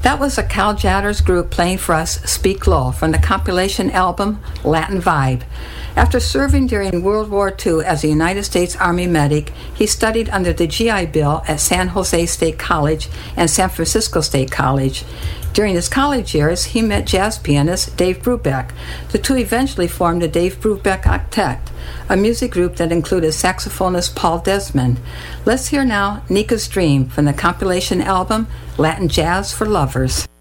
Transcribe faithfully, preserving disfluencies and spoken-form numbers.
That was a Cal Jatters group playing for us Speak Low from the compilation album Latin Vibe. After serving during World War Two as a United States Army medic, he studied under the G I Bill at San Jose State College and San Francisco State College. During his college years, he met jazz pianist Dave Brubeck. The two eventually formed the Dave Brubeck Octet, a music group that included saxophonist Paul Desmond. Let's hear now Nika's Dream from the compilation album Latin Jazz for Lovers.